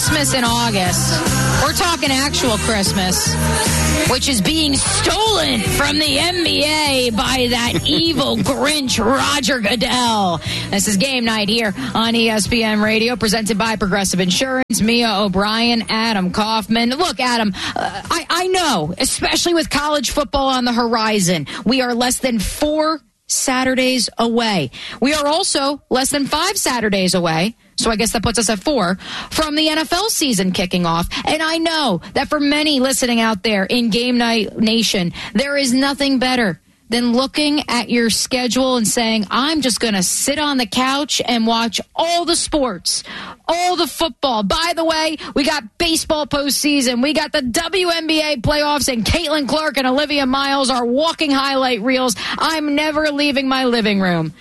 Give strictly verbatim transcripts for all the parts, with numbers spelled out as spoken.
Christmas in August. We're talking actual Christmas, which is being stolen from the N B A by that evil Grinch, Roger Goodell. This is Game Night here on E S P N Radio, presented by Progressive Insurance. Mia O'Brien, Adam Kaufman. Look, Adam, uh, I, I know, especially with college football on the horizon, we are less than four Saturdays away. We are also less than five Saturdays away, so I guess that puts us at four, from the N F L season kicking off. And I know that for many listening out there in Game Night Nation, there is nothing better than looking at your schedule and saying, I'm just going to sit on the couch and watch all the sports, all the football. By the way, we got baseball postseason. We got the W N B A playoffs, and Caitlin Clark and Olivia Miles are walking highlight reels. I'm never leaving my living room.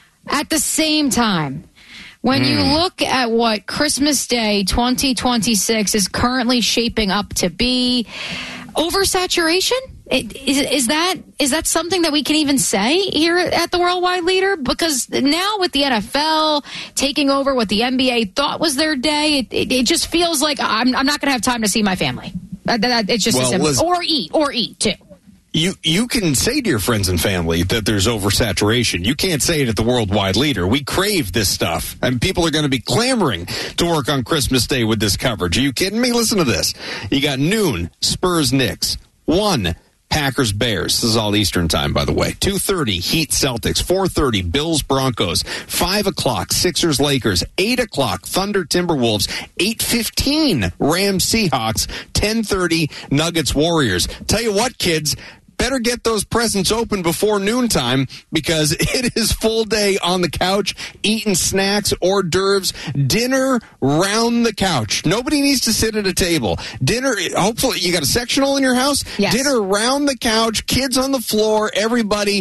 At the same time, when mm. you look at what Christmas Day twenty twenty-six is currently shaping up to be, oversaturation? It, is, is that is that something that we can even say here at the Worldwide Leader? Because now with the N F L taking over what the N B A thought was their day, it, it, it just feels like I'm, I'm not going to have time to see my family. That, that, it's just well, as simple. Liz, or eat, or eat too. You you can say to your friends and family that there's oversaturation. You can't say it at the Worldwide Leader. We crave this stuff, and people are going to be clamoring to work on Christmas Day with this coverage. Are you kidding me? Listen to this. You got noon, Spurs Knicks. one, Packers Bears. This is all Eastern time, by the way. two thirty, Heat Celtics. four thirty, Bills Broncos. five o'clock, Sixers Lakers. eight o'clock, Thunder Timberwolves. eight fifteen, Rams Seahawks. ten thirty, Nuggets Warriors. Tell you what, kids, better get those presents open before noontime, because it is full day on the couch, eating snacks, hors d'oeuvres, dinner round the couch. Nobody needs to sit at a table. Dinner, hopefully, you got a sectional in your house? Yes. Dinner round the couch, kids on the floor, everybody.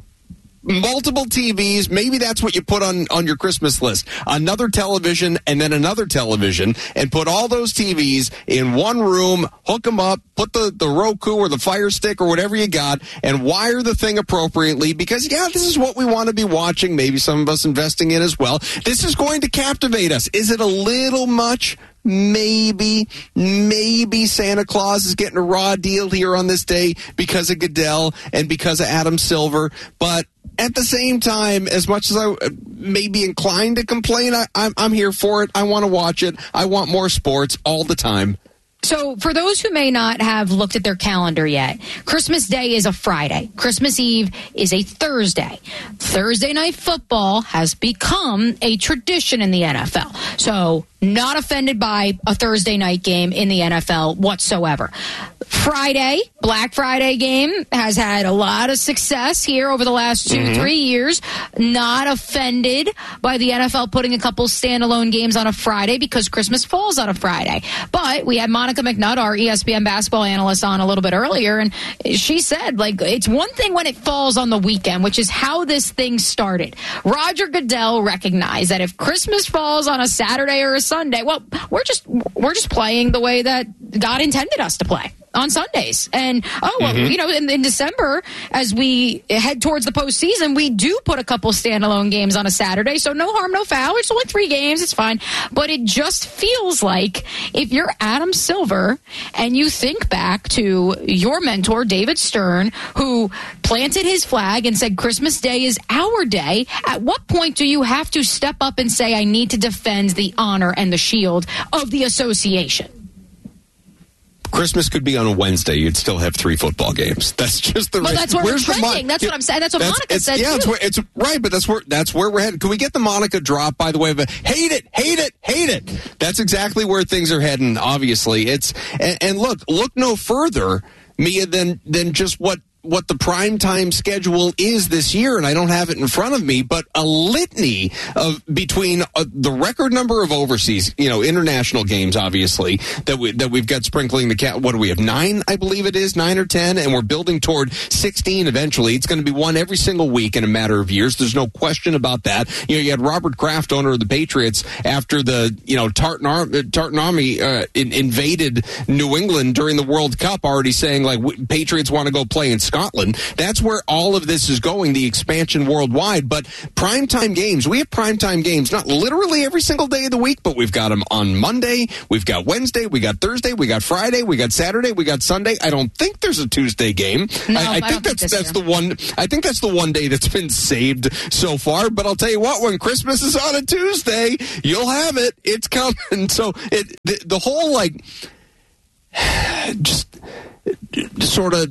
Multiple T Vs, maybe that's what you put on, on your Christmas list. Another television and then another television, and put all those T Vs in one room, hook them up, put the, the Roku or the Fire Stick or whatever you got, and wire the thing appropriately, because, yeah, this is what we want to be watching. Maybe some of us investing in as well. This is going to captivate us. Is it a little much? Maybe, maybe Santa Claus is getting a raw deal here on this day because of Goodell and because of Adam Silver. But at the same time, as much as I may be inclined to complain, I, I'm, I'm here for it. I want to watch it. I want more sports all the time. So for those who may not have looked at their calendar yet, Christmas Day is a Friday. Christmas Eve is a Thursday. Thursday night football has become a tradition in the N F L. So not offended by a Thursday night game in the N F L whatsoever. Friday, Black Friday game has had a lot of success here over the last two, mm-hmm. three years. Not offended by the N F L putting a couple standalone games on a Friday because Christmas falls on a Friday. But we had Monica McNutt, our E S P N basketball analyst, on a little bit earlier, and she said, like, it's one thing when it falls on the weekend, which is how this thing started. Roger Goodell recognized that if Christmas falls on a Saturday or a Sunday, well, we're just we're just playing the way that God intended us to play on Sundays. And, oh, well, mm-hmm. you know, in, in December, as we head towards the postseason, we do put a couple standalone games on a Saturday, so no harm, no foul. It's only three games. It's fine. But it just feels like if you're Adam Silver and you think back to your mentor, David Stern, who planted his flag and said Christmas Day is our day, at what point do you have to step up and say, I need to defend the honor and the shield of the association? Christmas could be on a Wednesday. You'd still have three football games. That's just the. Well, that's where we're trending. Mo- that's what I'm saying. That's what that's, Monica said yeah, too. It's, where, it's right, but that's where that's where we're headed. Can we get the Monica drop? By the way, but hate it, hate it, hate it. That's exactly where things are heading. Obviously, it's and, and look, look no further, Mia, than than just what. what the primetime schedule is this year, and I don't have it in front of me, but a litany of between uh, the record number of overseas, you know, international games, obviously, that, we, that we've got sprinkling the cat. What do we have? Nine, I believe it is, nine or ten, and we're building toward sixteen eventually. It's going to be one every single week in a matter of years. There's no question about that. You know, you had Robert Kraft, owner of the Patriots, after the, you know, Tartan, Ar- Tartan Army uh, in, invaded New England during the World Cup, already saying, like, Patriots want to go play in Scotland. Scotland. That's where all of this is going, the expansion worldwide. But primetime games, we have primetime games, not literally every single day of the week, but we've got them on Monday, we've got Wednesday, we got Thursday, we got Friday, we got Saturday, we got Sunday. I don't think there's a Tuesday game. No, I, I, I think that's think that's the one. I think that's the one day that's been saved so far. But I'll tell you what, when Christmas is on a Tuesday, you'll have it. It's coming. So it the, the whole like just, just sort of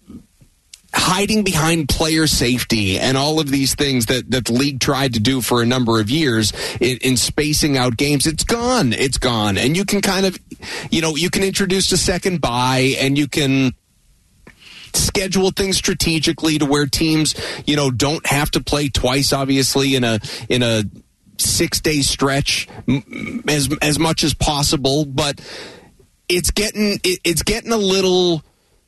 hiding behind player safety and all of these things that, that the league tried to do for a number of years in, in spacing out games, it's gone. It's gone. And you can kind of, you know, you can introduce a second bye and you can schedule things strategically to where teams, you know, don't have to play twice, obviously, in a in a six-day stretch as as much as possible. But it's getting it, it's getting a little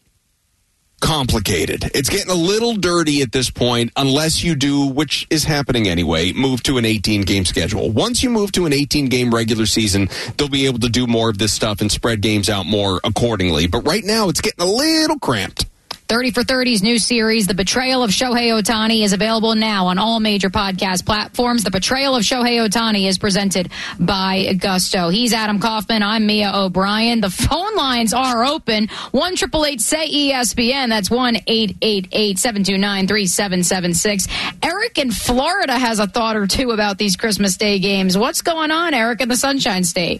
complicated. It's getting a little dirty at this point, unless you do, which is happening anyway, move to an eighteen-game schedule. Once you move to an eighteen-game regular season, they'll be able to do more of this stuff and spread games out more accordingly. But right now, it's getting a little cramped. thirty for thirty's new series, The Betrayal of Shohei Ohtani, is available now on all major podcast platforms. The Betrayal of Shohei Ohtani is presented by Gusto. He's Adam Kaufman. I'm Mia O'Brien. The phone lines are open. one eight eight eight say E S P N. That's one eight eight eight seven two nine three seven seven six. Eric in Florida has a thought or two about these Christmas Day games. What's going on, Eric, in the Sunshine State?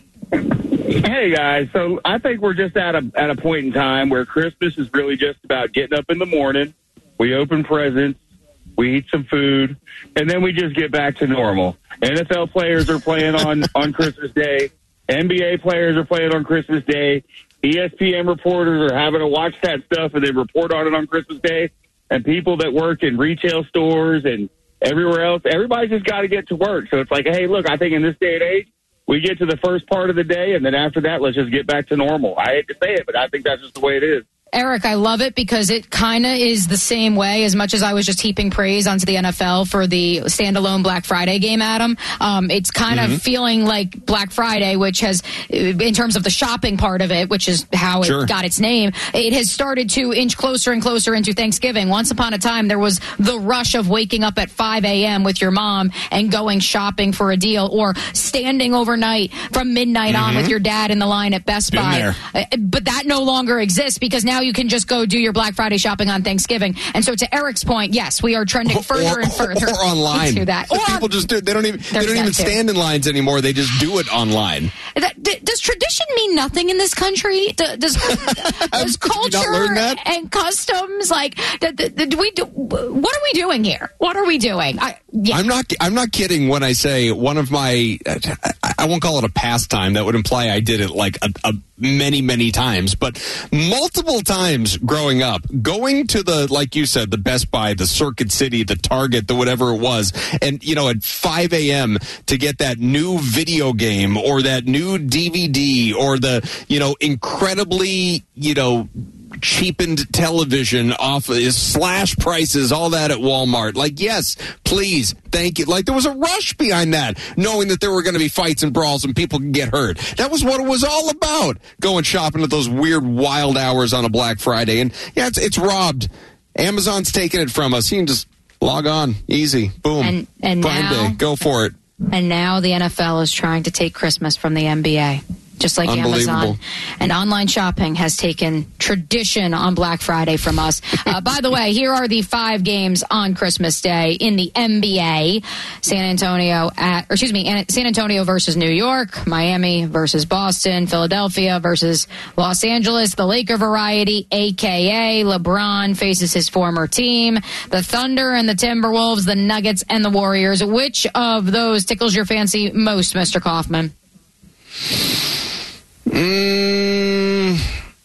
Hey, guys. So I think we're just at a at a point in time where Christmas is really just about getting up in the morning, we open presents, we eat some food, and then we just get back to normal. N F L players are playing on, on Christmas Day. N B A players are playing on Christmas Day. E S P N reporters are having to watch that stuff and they report on it on Christmas Day. And people that work in retail stores and everywhere else, everybody's just got to get to work. So it's like, hey, look, I think in this day and age, we get to the first part of the day, and then after that, let's just get back to normal. I hate to say it, but I think that's just the way it is. Eric, I love it because it kind of is the same way. As much as I was just heaping praise onto the N F L for the standalone Black Friday game, Adam, um, it's kind mm-hmm. of feeling like Black Friday, which has, in terms of the shopping part of it, which is how it sure. got its name, it has started to inch closer and closer into Thanksgiving. Once upon a time, there was the rush of waking up at five a.m. with your mom and going shopping for a deal, or standing overnight from midnight mm-hmm. on with your dad in the line at Best Been Buy. There. But that no longer exists because now you can just go do your Black Friday shopping on Thanksgiving. And so to Eric's point, yes, we are trending further or, and further or online. into that. Or people on, just do. They don't even. They don't even stand in lines anymore. They just do it online. That, d- does tradition mean nothing in this country? D- does does culture and customs like? D- d- do we do? What are we doing here? What are we doing? I, yeah. I'm not. I'm not kidding when I say one of my. I won't call it a pastime. That would imply I did it like a, a many, many times, but multiple times growing up, going to the, like you said, the Best Buy, the Circuit City, the Target, the whatever it was, and, you know, at five a.m. to get that new video game or that new D V D or the, you know, incredibly, you know, cheapened television off is slash prices, all that at Walmart. Like, yes, please, thank you. Like, there was a rush behind that, knowing that there were going to be fights and brawls and people could get hurt. That was what it was all about, going shopping at those weird, wild hours on a Black Friday. And, yeah, it's, it's robbed. Amazon's taking it from us. You can just log on. Easy. Boom. And, and Prime now, Day. Go for it. And now the N F L is trying to take Christmas from the N B A. Just like Amazon. And online shopping has taken tradition on Black Friday from us. Uh, by the way, here are the five games on Christmas Day in the N B A. San Antonio at, or excuse me, San Antonio versus New York, Miami versus Boston, Philadelphia versus Los Angeles, the Laker variety, a k a. LeBron faces his former team, the Thunder and the Timberwolves, the Nuggets and the Warriors. Which of those tickles your fancy most, Mister Kaufman? Mm.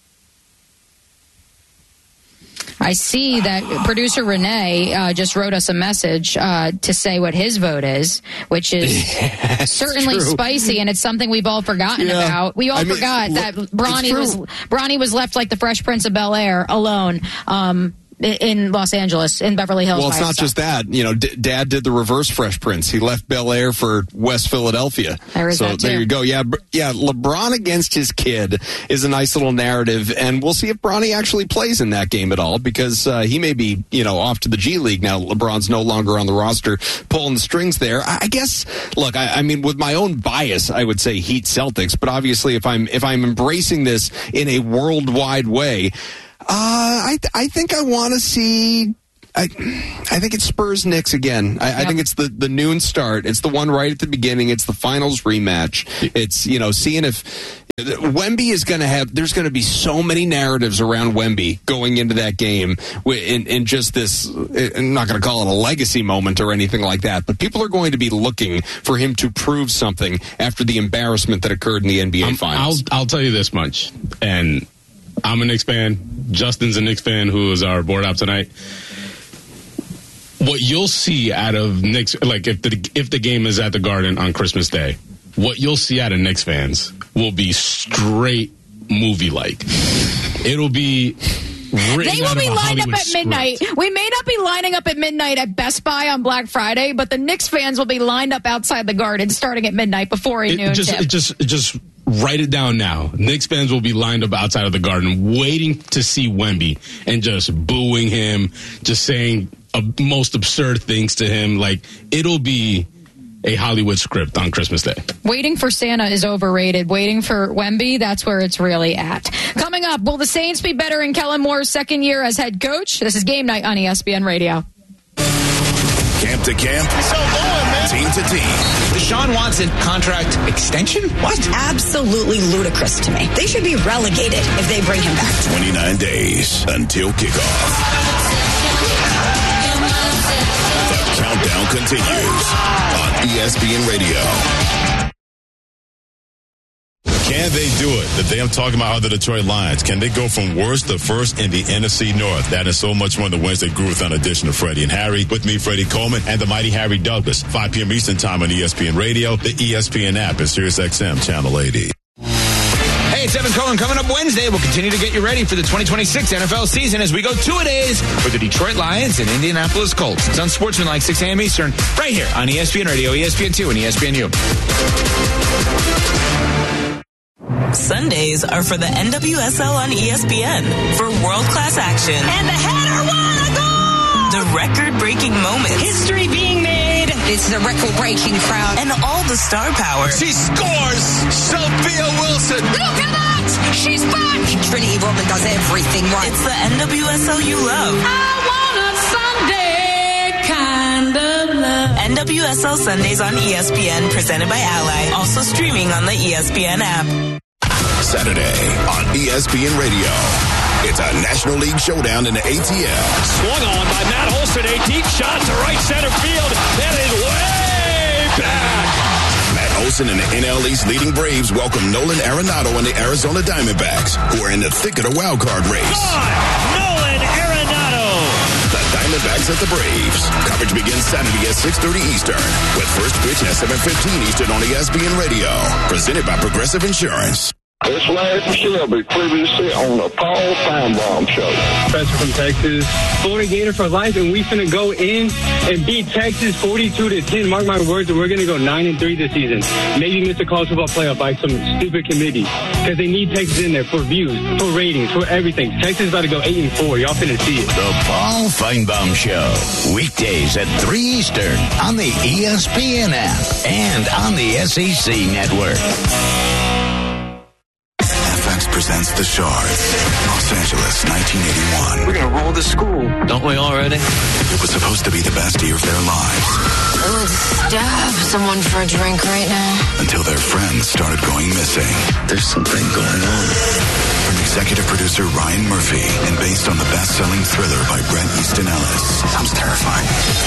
I see that producer Renee uh, just wrote us a message uh, to say what his vote is, which is yeah, certainly true. Spicy, and it's something we've all forgotten yeah. about. We all I forgot mean, that Bronny was Bronny was left like the Fresh Prince of Bel-Air, alone. Um, in Los Angeles, in Beverly Hills. Well, it's not himself. just that. You know, D- Dad did the reverse Fresh Prince. He left Bel Air for West Philadelphia. I heard so that too. there you go. Yeah, yeah. LeBron against his kid is a nice little narrative, and we'll see if Bronny actually plays in that game at all, because uh, he may be, you know, off to the G League now. LeBron's no longer on the roster, pulling the strings there. I, I guess. Look, I, I mean, with my own bias, I would say Heat Celtics, but obviously, if I'm if I'm embracing this in a worldwide way, uh, I I think I want to see. I, I think it's Spurs Knicks again. I, yep. I think it's the, the noon start. It's the one right at the beginning. It's the finals rematch. It's, you know, seeing if Wemby is going to have, there's going to be so many narratives around Wemby going into that game in, in just this, I'm not going to call it a legacy moment or anything like that, but people are going to be looking for him to prove something after the embarrassment that occurred in the N B A I'm, finals. I'll, I'll tell you this much, and I'm a Knicks fan. Justin's a Knicks fan who is our board op tonight. What you'll see out of Knicks, like if the if the game is at the Garden on Christmas Day, what you'll see out of Knicks fans will be straight movie-like. It'll be written They will out be of a lined Hollywood up at midnight. script. We may not be lining up at midnight at Best Buy on Black Friday, but the Knicks fans will be lined up outside the Garden starting at midnight before a It noon just, tip. it just, it just write it down now. Knicks fans will be lined up outside of the Garden, waiting to see Wemby and just booing him, just saying uh, most absurd things to him. Like, it'll be a Hollywood script on Christmas Day. Waiting for Santa is overrated. Waiting for Wemby, that's where it's really at. Coming up, will the Saints be better in Kellen Moore's second year as head coach? This is Game Night on E S P N Radio. Camp to camp, team to team. Deshaun Watson contract extension? What? Absolutely ludicrous to me. They should be relegated if they bring him back. twenty-nine days until kickoff. The countdown continues on E S P N Radio. Can they do it? That they are talking about how the Detroit Lions. Can they go from worst to first in the N F C North? That is so much more the wins that grew with an addition of Freddie and Harry. With me, Freddie Coleman, and the mighty Harry Douglas. five p.m. Eastern Time on E S P N Radio, the E S P N app, and Sirius X M Channel eighty. Hey, it's Evan Cohen. Coming up Wednesday, we'll continue to get you ready for the twenty twenty-six N F L season as we go two-a-days for the Detroit Lions and Indianapolis Colts. It's on Sportsmanlike, six a.m. Eastern, right here on E S P N Radio, E S P N two, and E S P N U. Sundays are for the N W S L on E S P N for world-class action. And the header won a goal! The record-breaking moments. History being made. It's the record-breaking crowd. And all the star power. She scores! Sophia Wilson! Look at that! She's back! Trinity Rodman does everything right. It's the N W S L you love. I want a Sunday kind of love. N W S L Sundays on E S P N, presented by Ally. Also streaming on the E S P N app. Saturday on E S P N Radio. It's a National League showdown in the A T L. Swung on by Matt Olson, a deep shot to right center field. That is way back. Matt Olson and the N L East leading Braves welcome Nolan Arenado and the Arizona Diamondbacks, who are in the thick of the wild card race. Gone. Nolan Arenado. The Diamondbacks at the Braves. Coverage begins Saturday at six thirty Eastern, with first pitch at seven fifteen Eastern on E S P N Radio. Presented by Progressive Insurance. It's Larry from Shelby, previously on the Paul Feinbaum Show. Professor from Texas, Florida Gator for life, and we finna go in and beat Texas forty-two to ten. Mark my words, and we're gonna go nine and three this season. Maybe miss a college football playoff by some stupid committee because they need Texas in there for views, for ratings, for everything. Texas is about to go eight and four. Y'all finna see it. The Paul Feinbaum Show, weekdays at three Eastern on the E S P N app and on the S E C network. Presents The Shards, Los Angeles, nineteen eighty-one. We're going to roll the school, don't we already? It was supposed to be the best year of their lives. I would stab someone for a drink right now. Until their friends started going missing. There's something going on. From executive producer Ryan Murphy and based on the best-selling thriller by Bret Easton Ellis. Sounds terrifying.